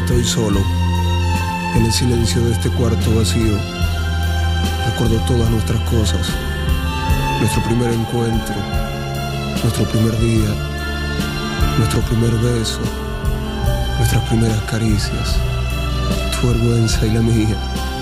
estoy solo, en el silencio de este cuarto vacío, recuerdo todas nuestras cosas. Nuestro primer encuentro, nuestro primer día, nuestro primer beso, nuestras primeras caricias, tu vergüenza y la mía.